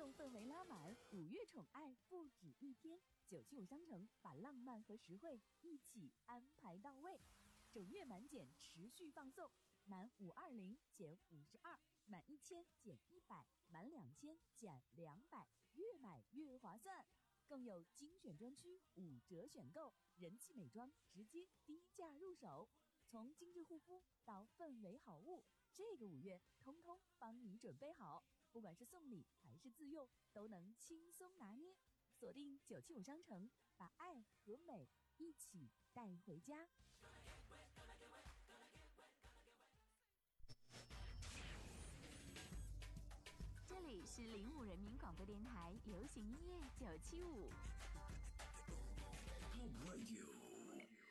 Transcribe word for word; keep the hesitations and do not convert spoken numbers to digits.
动氛围拉满，五月宠爱不止一天。九七五商城把浪漫和实惠一起安排到位，整月满减持续放送，满五二零减五十二，满一千减一百，满两千减两百，越买越划算。更有精选专区五折选购，人气美妆直接低价入手，从精致护肤到氛围好物，这个五月通通帮你准备好，不管是送礼还是自用，都能轻松拿捏。锁定九七五商城，把爱和美一起带回家。这里是零五人民广播电台流行音乐九七五。 Top Radio